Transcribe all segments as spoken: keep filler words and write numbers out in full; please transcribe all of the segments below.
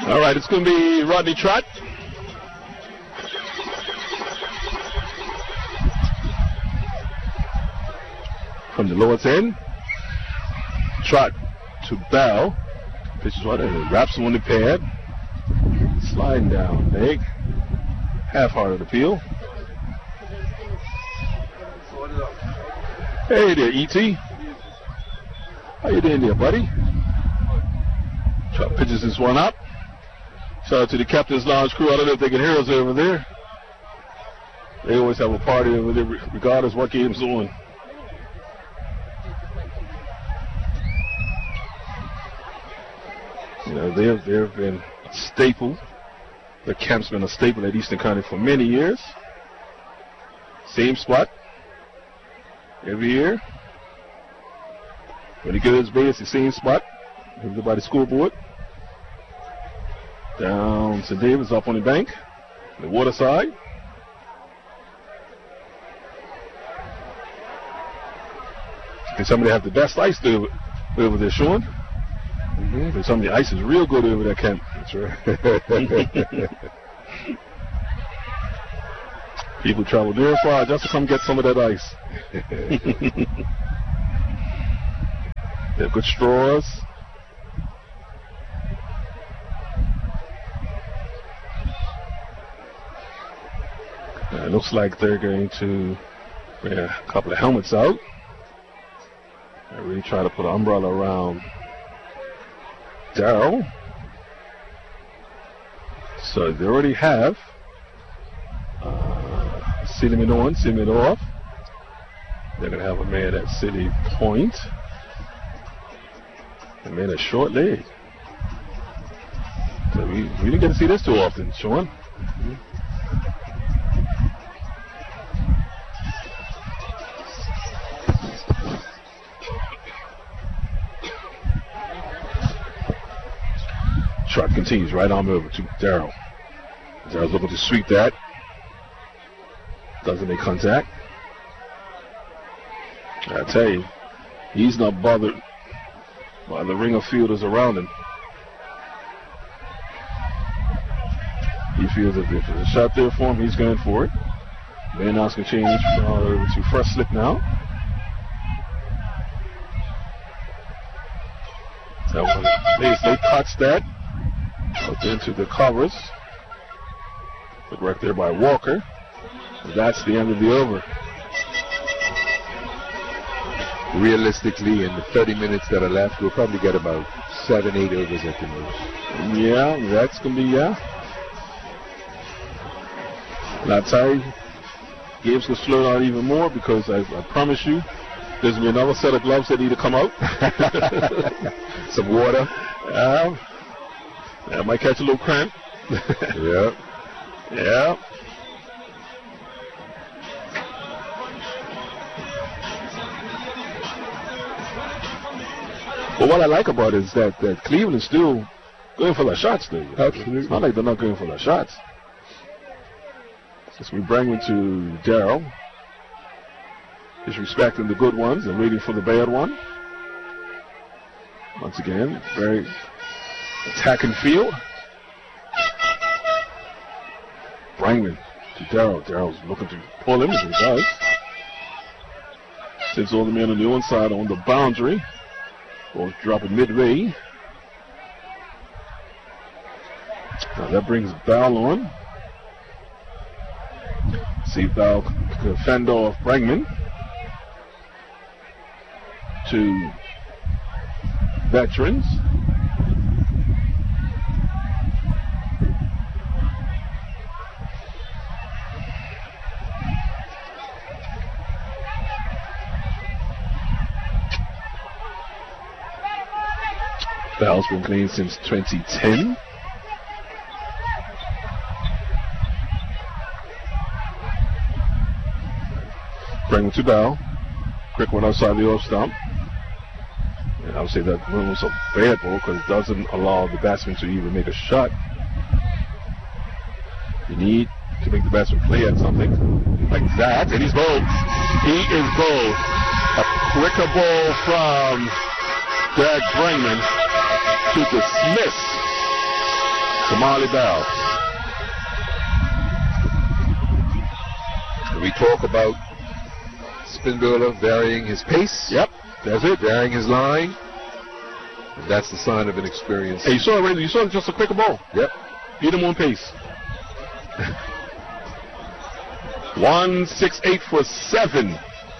All right, it's going to be Rodney Trott. From the lowest end. Trott to Bell. Pitches right in. Wraps him on the pad. Sliding down. Leg. Half-hearted appeal. Hey there, E T. How you doing there, buddy? Trott pitches this one up. Shout out to the Captain's Lounge crew. I don't know if they can hear us over there. They always have a party over there, regardless what game's on. You know, they've, they've been a staple. The camp's been a staple at Eastern County for many years. Same spot every year. When he gets his bay, it's the same spot. Over by the scoreboard. Down Saint David's up on the bank, the water side. And somebody have the best ice over, over there, Sean. Mm-hmm. Some of the ice is real good over there, Kent. That's right. People travel near far just to come get some of that ice. They have good straws. Uh, it looks like they're going to bring a couple of helmets out. I really try to put an umbrella around Darrell. So they already have uh, sealing it on, sealing it off. They're going to have a man at City Point. A man at short leg. So we, we didn't get to see this too often, Sean. Mm-hmm. Trott continues right on over to Darrell. Darrell's looking to sweep that. Doesn't make contact. I tell you, he's not bothered by the ring of fielders around him. He feels that if there's a shot there for him, he's going for it. Man now can change uh, to first slip now. That one, they, they cuts that. Up into the covers. But right there by Walker. That's the end of the over. Realistically, in the thirty minutes that are left, we'll probably get about seven, eight overs at the most. Yeah, that's going to be, yeah. And I'll tell you, games can slow down even more because I, I promise you, there's going to be another set of gloves that need to come out. Some water. Um, I might catch a little cramp. Yeah. Yeah. But what I like about it is that, that Cleveland's still going for the shots, though. Absolutely. It's not like they're not going for the shots. Since we bring it to Darrell, disrespecting the good ones and waiting for the bad one. Once again, very attacking field. Brangman to Darrell. Darrell's looking to pull him, as he does. Sends all the men on the inside on the boundary. Ball's dropping midway. Now that brings Bell on. See if Bell can fend off Brangman. To veterans. Bell's been playing since twenty ten. Bring him to Bell. Quick one outside the off stump. And I would say that one was a bad ball because it doesn't allow the batsman to even make a shot. You need to make the batsman play at something like that. And he's bowled. He is bowled. A quicker ball from Derek Brangman to dismiss Somali Bell. We talk about spin bowler varying his pace. Yep, that's it. Varying his line. And that's the sign of an experience. Hey, you saw it, right? You saw it, just a quicker ball. Yep. Beat him on pace. One six eight for seven.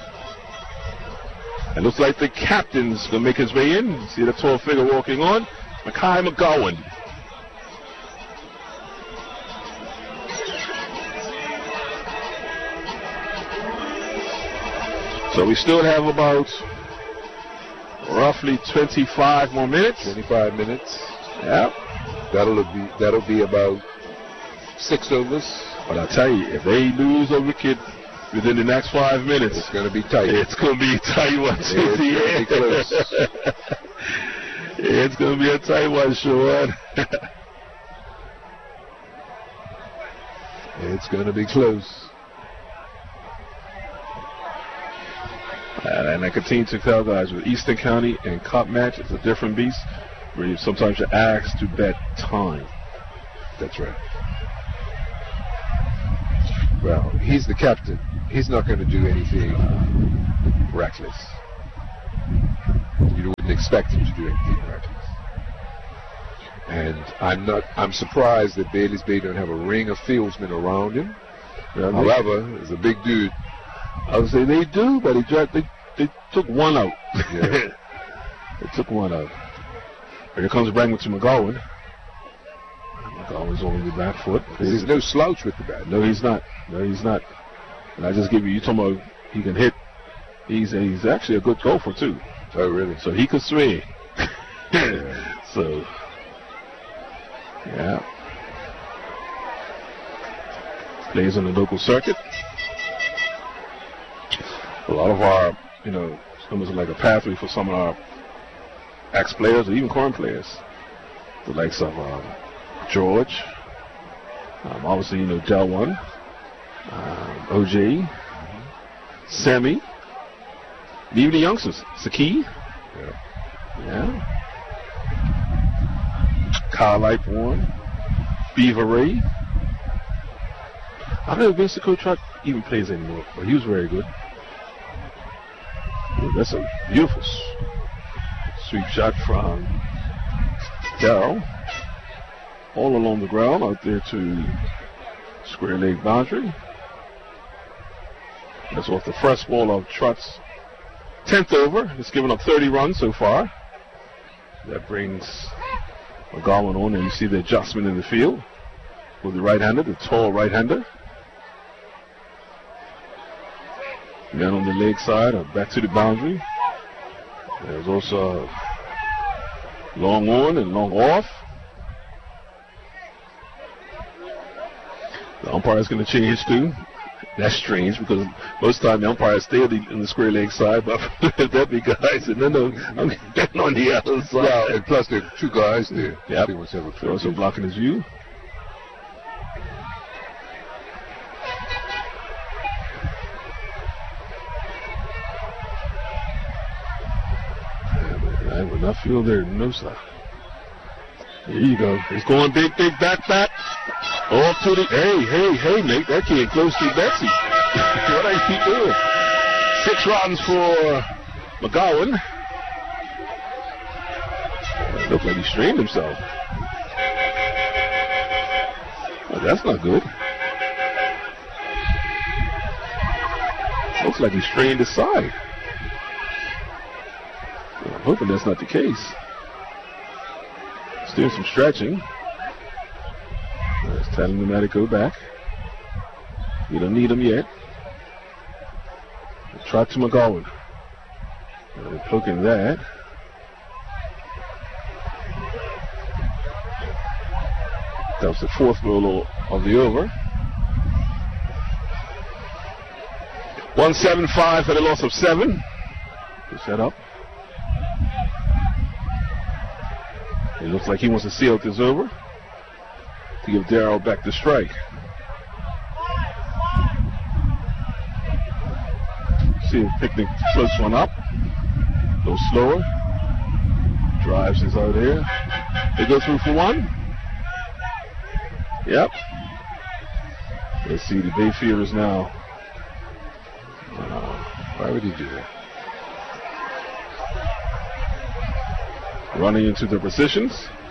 It looks like the captain's gonna make his way in. See the tall figure walking on. Makai McGowan. So we still have about roughly twenty-five more minutes. twenty-five minutes. Yep. That'll be that'll be about six overs. But I tell you, if they lose a wicket within the next five minutes, it's going to be tight. It's going to be a tight one. It's going to be close. It's going to be a tight one, Sean. It's going to be close. And, and I continue to tell guys, with Eastern County and Cup match, it's a different beast. Where you, sometimes you're asked to bet time. That's right. Well, he's the captain. He's not going to do anything reckless. You wouldn't expect him to do anything reckless. And I'm not. I'm surprised that Bailey's Bay don't have a ring of fieldsmen around him. Yeah, However, he's a big dude. I would say they do, but they tried, they they took one out. Yeah. They took one out. Here comes Bragman to McGowan. McGowan's on the back foot. There's no slouch with the bat. No, he's not. No, he's not. And I just give you, you talking about he can hit. He's a, he's actually a good golfer too. Oh, really? So he could swing. Yeah. So, yeah. Plays on the local circuit. A lot of our, you know, it's almost like a pathway for some of our ex-players or even current players. The likes of um, George, um, obviously, you know, Delwan, um, O J, mm-hmm. Sammy, and even the youngsters, Saki, yeah, yeah. Kyle Lightborn, Beaver Ray. I don't know if Vince Kotrak even plays anymore, but he was very good. Ooh, that's a beautiful sweep shot from Darrell. All along the ground out there to square leg boundary. That's off the first ball of Trott's tenth over. It's given up thirty runs so far. That brings McGowan on, and you see the adjustment in the field with the right-hander, the tall right-hander. Man on the leg side, uh, back to the boundary. There's also long on and long off. The umpire is going to change too. That's strange because most of the time the umpires stay on the, on the square leg side, but that big guys, and then no, I'm getting on the other side. Well, and plus there are two guys there. Yep. They're also blocking his view. I would not feel there, no sir. Here you go. It's going big, big back, back. Off to the, hey, hey, hey, Nate, that kid close to Betsy. What are you doing? Six runs for McGowan. It looked like he strained himself. Oh, that's not good. Looks like he strained his side. I'm hoping that's not the case. He's doing some stretching. Just telling him to go back. We don't need him yet. Try to McGowan. They're poking that. That was the fourth ball of the over. one seven five for the loss of seven. Good set up. It looks like he wants to seal this over to give Darrell back the strike. See if Picnic floats one up. A little slower. Drives is out here. They go through for one. Yep. Let's see, the Bayfielders now. Uh, why would he do that? Running into their positions.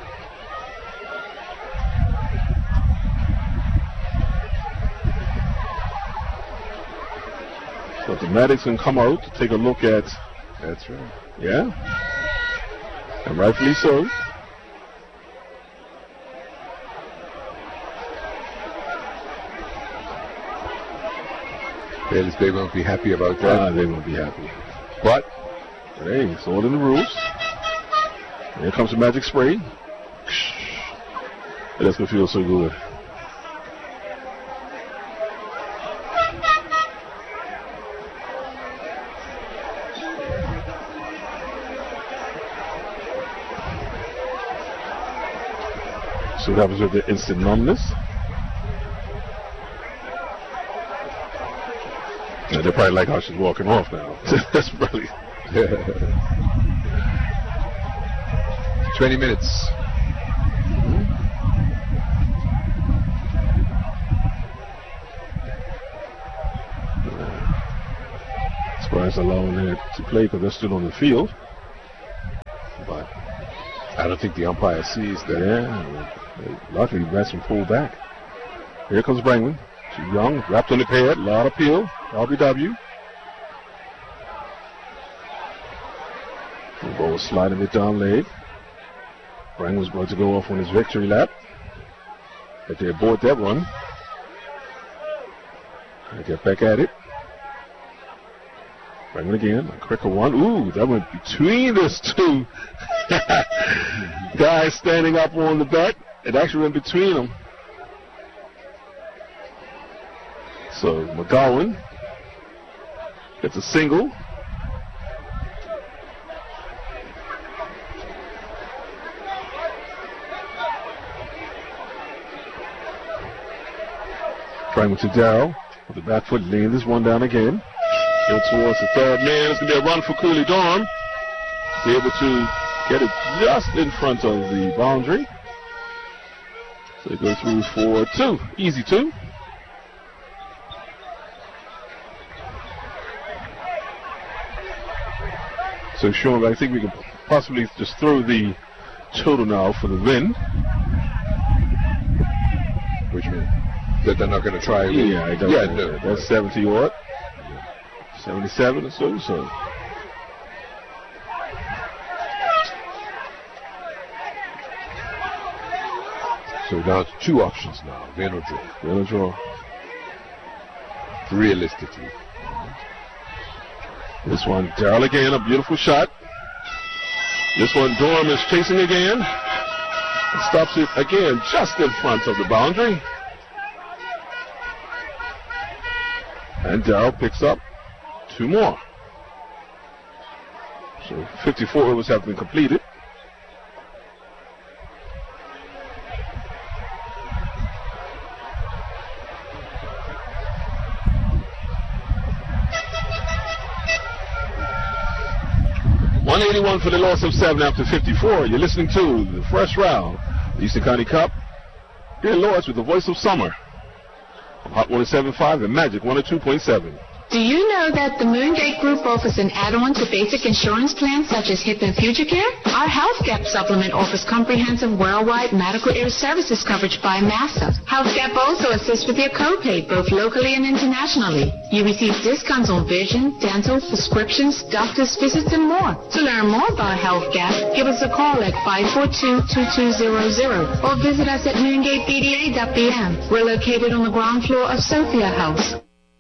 So the medics can come out to take a look at. That's right. Yeah. And rightfully so. Bayless Bay won't be happy about that. Ah, they won't be happy. But, hey, it's all in the rules. Here comes the magic spray. That's going to feel so good. So that was with the instant numbness. Yeah, they're probably like how she's walking off now. That's probably. twenty minutes. As far as allowing her to play because they're still on the field. But I don't think the umpire sees that. Yeah. Luckily, that's from pulled back. Here comes Brangman. She's young, wrapped on the pad, a lot of peel. R B W. The ball was sliding it down leg. Brangman was going to go off on his victory lap. But they abort that run. They get back at it. Brangman again, a quicker one. Ooh, that went between these two guys standing up on the bat. It actually went between them. So McGowan gets a single. Trying to Darrell with the back foot, laying this one down again. Go towards the third man. It's going to be a run for Cooley Dorm. Be able to get it just in front of the boundary. So they go through for two. Easy two. So Sean, I think we can possibly just throw the total now for the win. Which means that they're not going to try. Yeah, I don't yeah, know. no. That's seventy odd. seventy-seven or so, so. So down to two options now, win or draw. Win or draw. Realistically. This one, Darrell again, a beautiful shot. This one, Dorm is chasing again. Stops it again just in front of the boundary. And Darrell picks up two more. So fifty-four overs have been completed. one eighty-one for the loss of seven after fifty-four. You're listening to the first round, the Eastern County Cup. Here in Lords with the voice of summer. On Hot one oh seven point five and Magic one oh two point seven. Do you know that the Moongate Group offers an add-on to basic insurance plans such as Hip and Future Care? Our Health Gap supplement offers comprehensive worldwide medical air services coverage by Massa. Health Gap also assists with your copay, both locally and internationally. You receive discounts on vision, dental, prescriptions, doctor's visits, and more. To learn more about Health Gap, give us a call at five four two, two two zero zero or visit us at moongate b d a dot b m. We're located on the ground floor of Sophia House.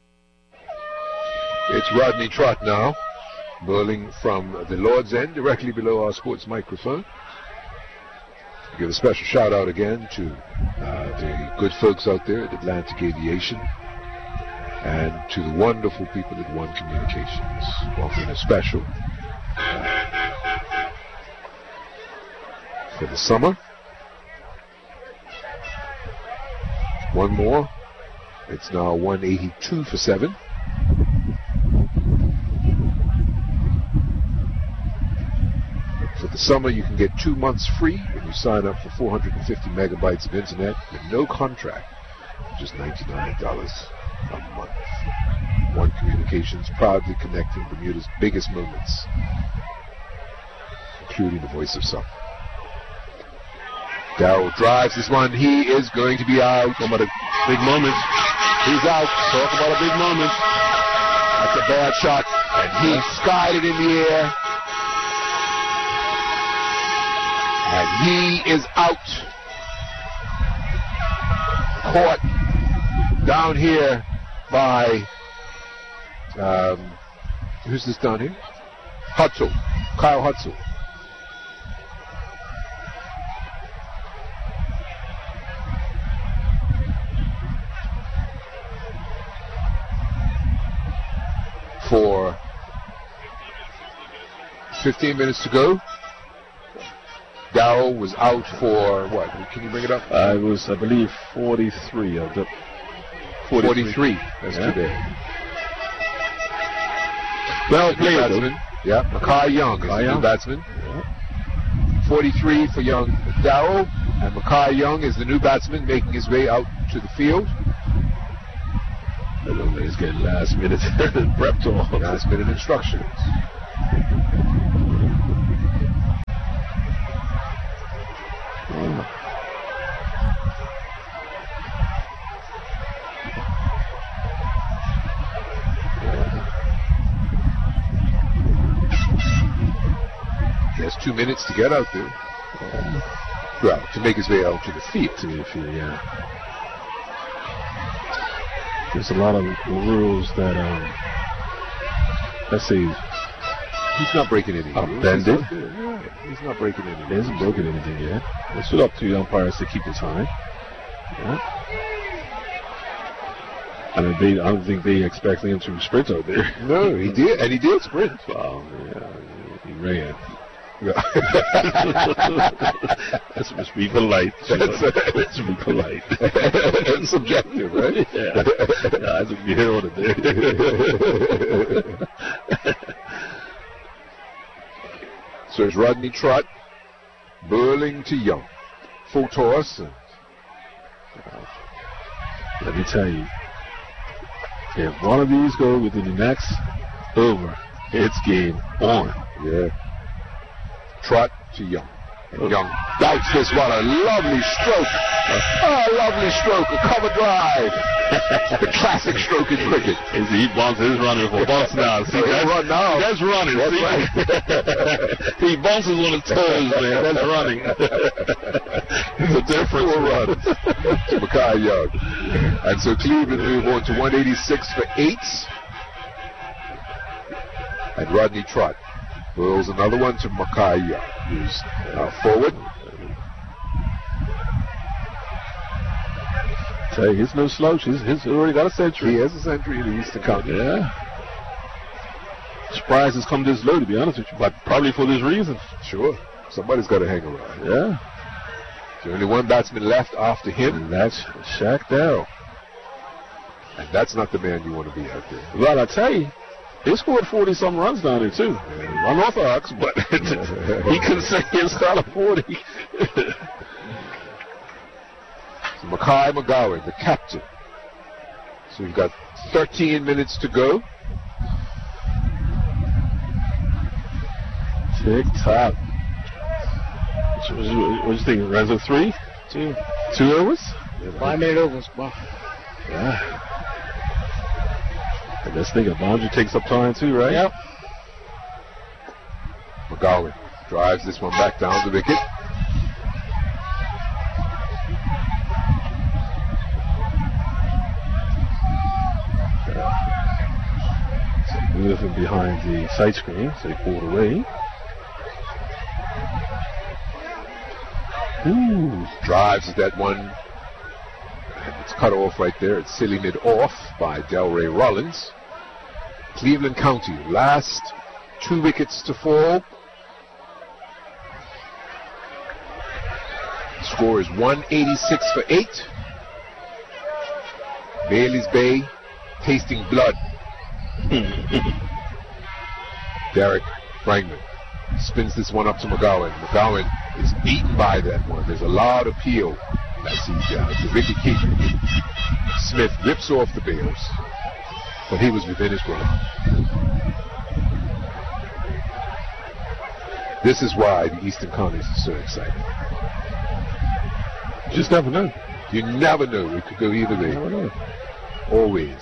It's Rodney Trott now, bowling from the Lord's End, directly below our sports microphone. Give a special shout out again to uh, the good folks out there at Atlantic Aviation and to the wonderful people at One Communications, offering a special uh, for the summer. One more. It's now one eighty-two for seven. For the summer, you can get two months free when you sign up for four hundred fifty megabytes of internet with no contract, just ninety-nine dollars a month. One Communications proudly connecting Bermuda's biggest moments, including the voice of summer. Darryl drives this one. He is going to be out. Talking about a big moment. He's out. Talk about a big moment. That's a bad shot. And he skied it in the air. And he is out. Caught down here by, um, who's this down here? Hutzel. Kyle Hutzel. For fifteen minutes to go. Darryl was out for what? Can you bring it up? I was, I believe, forty-three. Of the forty-three. forty-three. That's yeah. too bad. Well played, batsman. Yeah, Makai Young is the new batsman. Yeah. forty-three for young Darryl, and Makai Young is the new batsman making his way out to the field. I don't know, he's getting last minute prep talk. Last minute instructions. Oh. He has two minutes to get out there. Um, well, to make his way out to the field. To the field, yeah. There's a lot of rules that, um, let's see. He's not breaking any rules. Upended. He's, yeah, he's not breaking any rules. He hasn't broken anything yet. It's still up to the umpires to keep the time. Yeah. I mean, they, I don't think they expect him to sprint out there. No, he did, and he did sprint. Wow, yeah, he ran. That's supposed to be polite. That's supposed to be polite. It's subjective, right? Yeah. Yeah, I think you hear what it is. So it's Rodney Trott, Burling to Young. Full toss. And, uh, let me tell you, if one of these go within the next over, it's game on. Yeah. Trott to Young. And Young doubts this one. A lovely stroke. Oh, a lovely stroke. A cover drive. The classic stroke in cricket. He bumps his running for bumps now. See, that's, run now. That's running. That's see? Right. He bumps his on his toes, man. That's running. It's a different run. To Makai Young. And so Cleveland move on to one eighty-six for eight. And Rodney Trott whirls another one to Makai Young, who's now forward. Tell you, he's no slouch. He's, he's already got a century. He has a century in the Eastern County. Yeah. Surprised it's come this low, to be honest with you, but probably for this reason. Sure. Somebody's got to hang around. Yeah. There's only one batsman left after him. And that's Shaq Darryl. And that's not the man you want to be out there. Well, I tell you, he scored forty-some runs down there, too. Yeah. Unorthodox, but he couldn't say he started forty. So Makai McGowan, the captain. So we've got thirteen minutes to go. Tick-tock. What do you think, Renzo? Three? Two. Two overs? Five-minute overs. Wow. Yeah. And this thing, a boundary takes up time too, right? Yep. McGowan drives this one back down the wicket. So moving behind the sight screen, so he pulled away. Ooh. Drives that one. And it's cut off right there. It's sealing it off by Delray Rollins. Cleveland County, last two wickets to fall. Score is one eighty-six for eight. Bailey's Bay tasting blood. Derek Brangman. spins this one up to McGowan. McGowan is beaten by that one. There's a loud appeal as he uh, to Ricky Keaton. Smith rips off the bails, but he was within his grip. This is why the Eastern Counties are so exciting. You just never know. You never know. It could go either way. Never know. Always.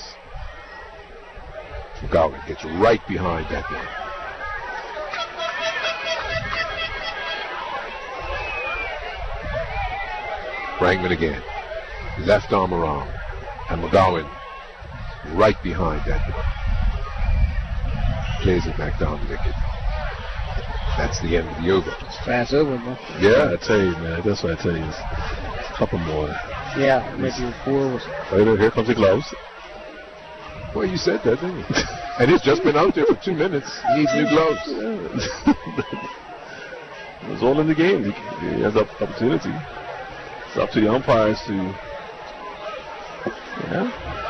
McGowan gets right behind that man. Brangman again. Left arm around. And McGowan right behind that man. Plays it back down to Wicket. That's the end of the over. It's fast over, man. Yeah, I tell you, man. That's what I tell you. It's a couple more. Yeah, maybe four was. Later, here comes the gloves. Well, you said that, didn't you? And he's just been out there for two minutes. He needs new gloves. It's all in the game. He, he has an opportunity. It's up to the umpires to, yeah.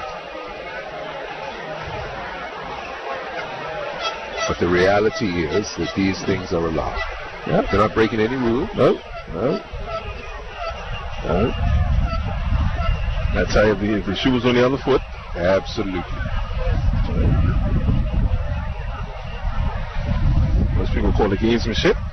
But the reality is that these things are allowed. Yep. They're not breaking any rule. No, no, no. That's how if the, if the shoe was on the other foot. Absolutely. Most people call it gamesmanship.